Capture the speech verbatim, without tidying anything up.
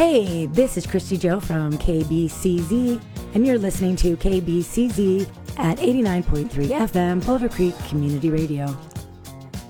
Hey, this is Christy Joe from K B C Z, and you're listening to K B C Z at eighty-nine point three F M, Boulder Creek Community Radio.